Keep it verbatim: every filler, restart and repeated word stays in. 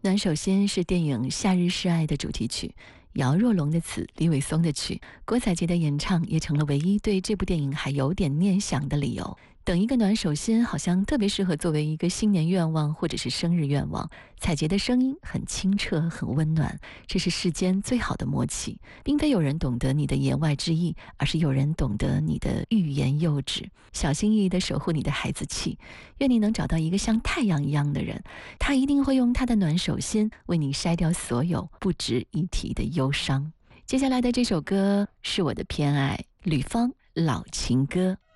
暖手心是电影《夏日示爱》的主题曲，姚若龙的词，李伟松的曲，郭采洁的演唱也成了唯一对这部电影还有点念想的理由。等一个暖手心好像特别适合作为一个新年愿望或者是生日愿望。采洁的声音很清澈很温暖，这是世间最好的默契，并非有人懂得你的言外之意，而是有人懂得你的欲言又止，小心翼翼地守护你的孩子气。愿你能找到一个像太阳一样的人，他一定会用他的暖手心为你筛掉所有不值一提的忧伤。接下来的这首歌是我的偏爱，吕方老情歌。